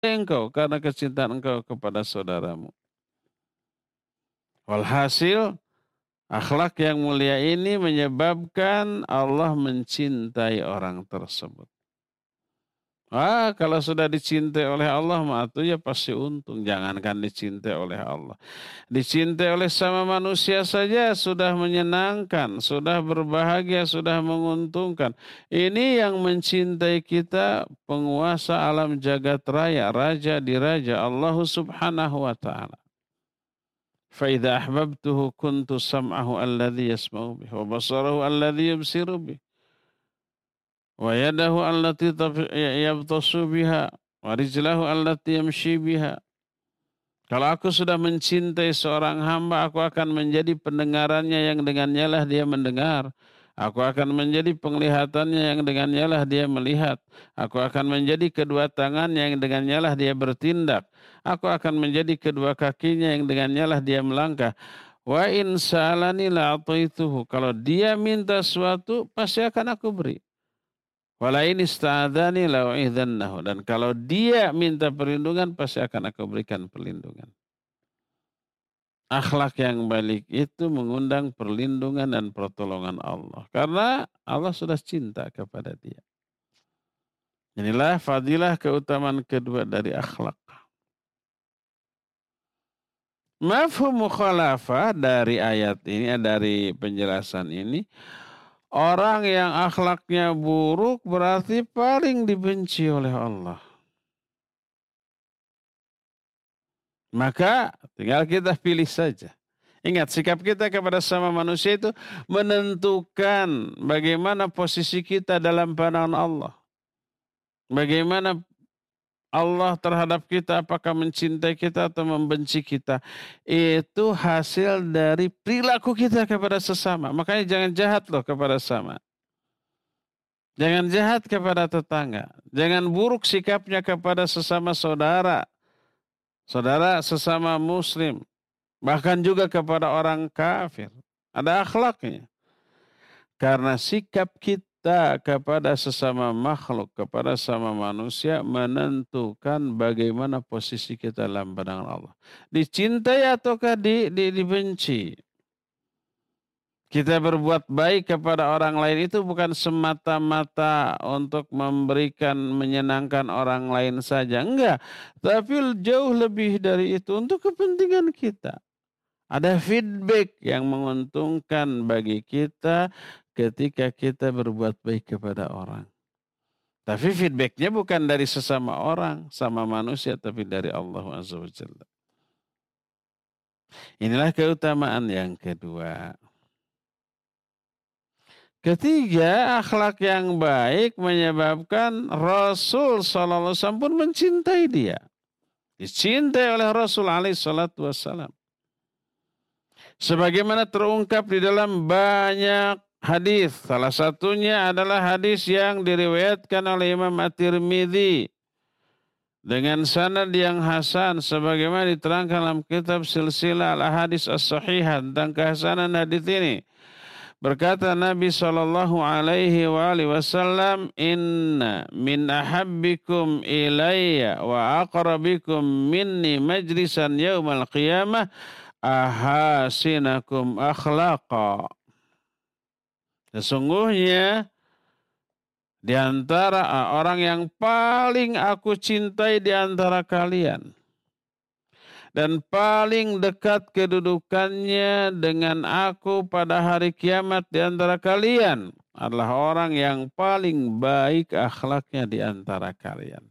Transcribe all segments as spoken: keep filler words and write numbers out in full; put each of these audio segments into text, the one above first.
engkau karena kecintaan engkau kepada saudaramu. Walhasil, akhlak yang mulia ini menyebabkan Allah mencintai orang tersebut. Ah, kalau sudah dicintai oleh Allah, mah itu ya pasti untung. Jangankan dicintai oleh Allah. Dicintai oleh sama manusia saja sudah menyenangkan, sudah berbahagia, sudah menguntungkan. Ini yang mencintai kita penguasa alam jagat raya, raja di raja, Allah subhanahu wa ta'ala. فَإِذَا أَحْبَبْتُهُ كُنْتُ سَمْعَهُ الَّذِي يَسْمَعُ بِهِ وَبَصَرَهُ الَّذِي يُبْصِرُ بِهِ وَيَدَهُ الَّتِي يَبْطَشُ بِهَا وَرِجْلَهُ الَّتِي يَمْشِي بِهَا. Kalau aku sudah mencintai seorang hamba, aku akan menjadi pendengarannya yang dengannya lah dia mendengar. Aku akan menjadi penglihatannya yang dengannya lah dia melihat. Aku akan menjadi kedua tangannya yang dengannya lah dia bertindak. Aku akan menjadi kedua kakinya yang dengannya lah dia melangkah. Wa in sa'alani la'ataituhu. Kalau dia minta sesuatu, pasti akan aku beri. Walain ista'adhani la'u'idhannahu. Dan kalau dia minta perlindungan, pasti akan aku berikan perlindungan. Akhlak yang baik itu mengundang perlindungan dan pertolongan Allah. Karena Allah sudah cinta kepada dia. Inilah fadilah keutamaan kedua dari akhlak. Mafhum mukhalafah dari ayat ini, dari penjelasan ini. Orang yang akhlaknya buruk berarti paling dibenci oleh Allah. Maka tinggal kita pilih saja. Ingat, sikap kita kepada sama manusia itu menentukan bagaimana posisi kita dalam pandangan Allah. Bagaimana Allah terhadap kita, apakah mencintai kita atau membenci kita. Itu hasil dari perilaku kita kepada sesama. Makanya jangan jahat loh kepada sama. Jangan jahat kepada tetangga. Jangan buruk sikapnya kepada sesama saudara. Saudara sesama muslim. Bahkan juga kepada orang kafir. Ada akhlaknya. Karena sikap kita kepada sesama makhluk, kepada sesama manusia menentukan bagaimana posisi kita dalam pandangan Allah. Dicintai ataukah di, di, dibenci. Kita berbuat baik kepada orang lain itu bukan semata-mata untuk memberikan, menyenangkan orang lain saja. Enggak. Tapi jauh lebih dari itu untuk kepentingan kita. Ada feedback yang menguntungkan bagi kita ketika kita berbuat baik kepada orang. Tapi feedbacknya bukan dari sesama orang, sama manusia, tapi dari Allah Azza wa Jalla. Inilah keutamaan yang kedua. Ketiga, akhlak yang baik menyebabkan Rasul sallallahu alaihi wasallam pun mencintai dia. Dicintai oleh Rasul alaihi salatu wassalam. Sebagaimana terungkap di dalam banyak hadis. Salah satunya adalah hadis yang diriwayatkan oleh Imam At-Tirmidzi dengan sanad yang hasan sebagaimana diterangkan dalam kitab Silsilah Al-Ahadits As-Sahihah tentang kehasanan hadis ini. Berkata Nabi sallallahu alaihi wa alihi wasallam, "Inna min ahabbikum ilayya wa aqrabikum minni majlisan yaumal qiyamah ahasinakum akhlaqa." Sesungguhnya di antara orang yang paling aku cintai di antara kalian dan paling dekat kedudukannya dengan aku pada hari kiamat di antara kalian adalah orang yang paling baik akhlaknya di antara kalian.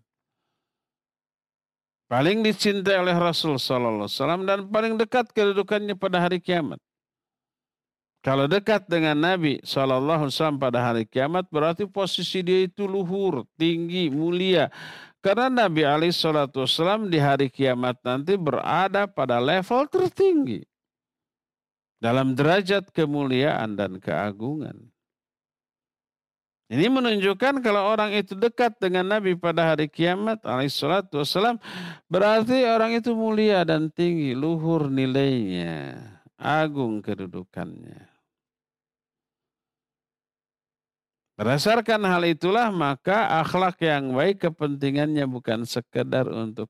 Paling dicintai oleh Rasul sallallahu alaihi wasallam dan paling dekat kedudukannya pada hari kiamat. Kalau dekat dengan Nabi sallallahu alaihi wasallam pada hari kiamat berarti posisi dia itu luhur, tinggi, mulia. Karena Nabi alaihi salatu wasallam di hari kiamat nanti berada pada level tertinggi. Dalam derajat kemuliaan dan keagungan. Ini menunjukkan kalau orang itu dekat dengan Nabi pada hari kiamat alaihi salatu wassalam, berarti orang itu mulia dan tinggi, luhur nilainya, agung kedudukannya. Berdasarkan hal itulah maka akhlak yang baik kepentingannya bukan sekedar untuk